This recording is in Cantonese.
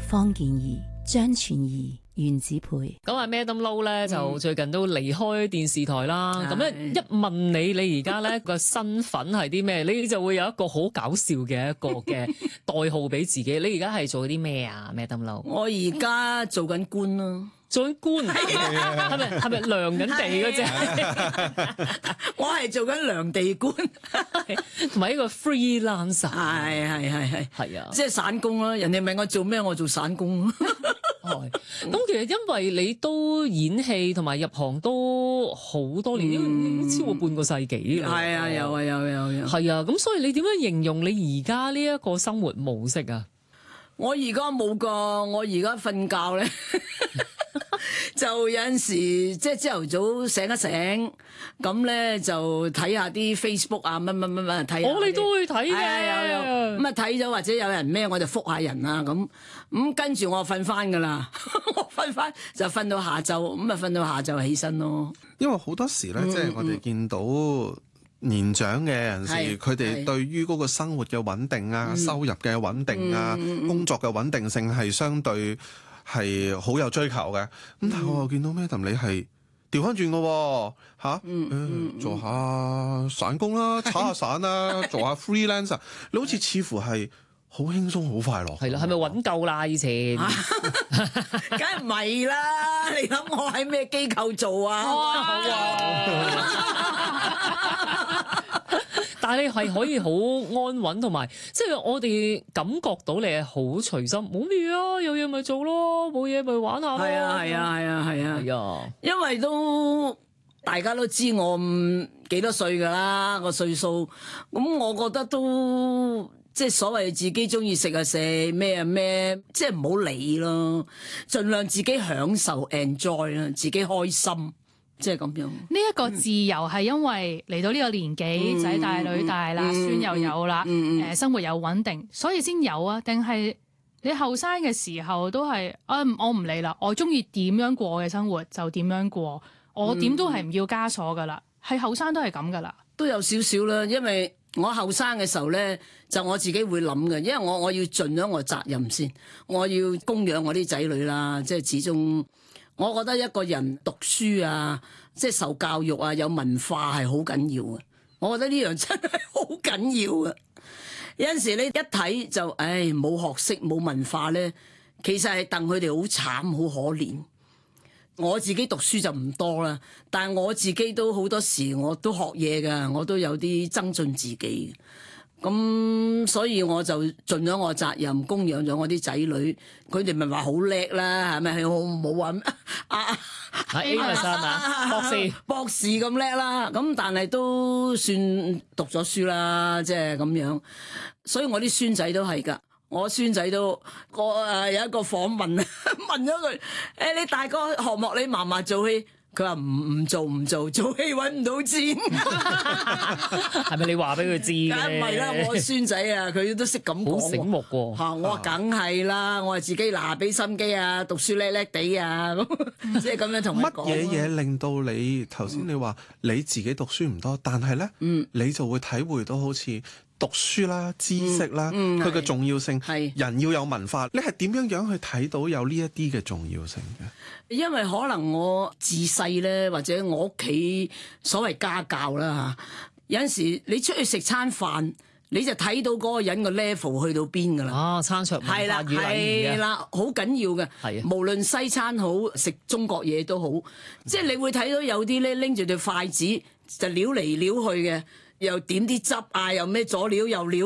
方健儀、張全儀、袁子培。 咁啊 Madam Low 咧就最近都離開電視台啦。咁咧一問你而家咧個身份係啲咩？你就會有一個好搞笑嘅一個嘅代號俾自己。你而家係做啲咩啊 Madam Low？ 我而家做緊官咯。 做緊官，係咪量緊地嗰隻？ 我係做緊量地官， 同埋一個 freelancer。係啊， 即係散工啦。人哋問我做咩，我做散工。 咁其實因為你都演戲同埋入行都好多年，因為超過半個世紀啦。 係啊，有。 係啊，咁所以你點樣形容你而家呢一個生活模式啊？ 我而家冇㗎，我而家瞓覺咧。就有陣時即係朝頭早醒一醒，咁咧就睇下啲 Facebook 啊乜睇下。 你都會睇嘅。 有咁啊睇咗或者有人咩我就覆下人啊咁跟住我瞓翻㗎啦，我瞓翻就瞓到下晝，咁啊瞓到下晝起身咯。 因為好多時咧，即係我哋見到年長嘅人士，佢哋對於嗰個生活嘅穩定啊、收入嘅穩定啊、工作嘅穩定性係相對係好有追求嘅，咁但係我又見到 Madam 你係調翻轉嘅喎，做下散工啦，炒下散啦，做下 freelancer， 你好似乎係好輕鬆好快樂。 係啦，係咪揾夠啦以前？ 梗係唔係啦，你諗我喺咩機構做啊？ 但係你係可以好安穩，同埋即係我哋感覺到你係好隨心，冇嘢啊，有嘢咪做咯，冇嘢咪玩下咯。 係啊，因為都大家都知我幾多歲㗎啦個歲數，咁我覺得都即係所謂自己中意食啊食咩啊咩，即係唔好理咯，盡量自己享受 enjoy 啦，自己開心。即係咁樣。 呢一個自由係因為嚟到呢個年紀，仔大女大啦，孫又有啦，生活又穩定，所以先有啊？定係你後生嘅時候都係我唔理啦，我中意點樣過嘅生活就點樣過，我點都係唔要枷鎖噶啦。係後生都係咁噶啦， 都有少少啦。因為我後生嘅時候咧，就我自己會諗嘅，因為我要盡咗我責任先，我要供養我啲仔女啦，即係始終。我覺得一個人讀書啊，即係受教育啊，有文化係好緊要嘅。我覺得呢樣真係好緊要嘅。有陣時你一睇就，冇學識冇文化咧，其實係戥佢哋好慘好可憐。我自己讀書就唔多啦，但係我自己都好多時我都學嘢㗎，我都有啲增進自己。咁所以我就盡咗我責任，供養咗我啲仔女，佢哋咪話好叻啦，係咪？係我冇話博士咁叻啦。咁但係都算讀咗書啦，即係咁樣。所以我啲孫仔都係㗎，我孫仔都有一個訪問問咗佢，你大個學莫你嫲嫲做戲？佢話唔做，做戲揾唔到錢。 係咪你話俾佢知嘅？ 梗唔係啦，我孫仔啊，佢都識咁講。 好醒目喎！ 嚇，我話梗係啦，我話自己嗱俾心機啊，讀書叻叻地啊，咁即係咁樣同佢講。 乜嘢令到你頭先你話你自己讀書唔多，但係咧，你就會體會到好似讀書啦、知識啦，佢嘅重要性。人要有文化，你係點樣去睇到有呢一啲嘅重要性嘅？ 因為可能我自細咧，或者我屋企所謂家教啦嚇，有陣時你出去食餐飯，你就睇到嗰個人個 level 去到邊噶啦。 餐桌文化與禮儀係啦，好緊要嘅。無論西餐好，食中國嘢都好，即係你會睇到有啲咧拎住對筷子就撩嚟撩去嘅，又點啲汁啊，又咩佐料又料。